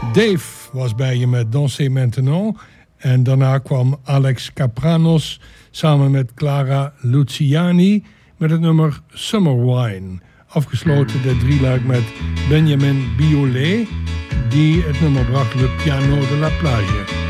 Dave was bij je met Danser Maintenant. En daarna kwam Alex Kapranos samen met Clara Luciani met het nummer Summer Wine. Afgesloten de drieluik met Benjamin Biolay, die het nummer bracht Le Piano de la Plage.